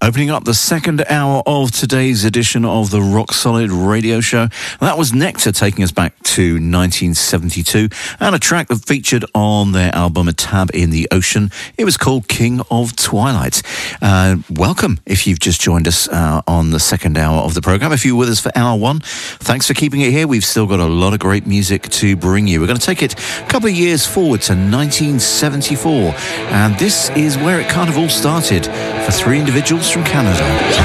Opening up the second hour of today's edition of the Rock Solid Radio Show. That was Nectar taking us back to 1972 and a track that featured on their album A Tab in the Ocean. It was called King of Twilight. Welcome if you've just joined us on the second hour of the program. If you're with us for hour one, thanks for keeping it here. We've still got a lot of great music to bring you. We're going to take it a couple of years forward to 1974, and this is where it kind of all started for three individuals from Canada.